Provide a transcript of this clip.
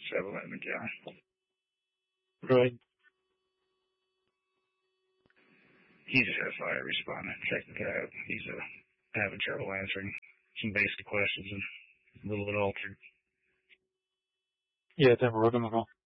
7-Eleven guy. Right. He just has fire responding. Check the cab. He's having trouble answering some basic questions and a little bit altered. Yeah, then we're gonna go.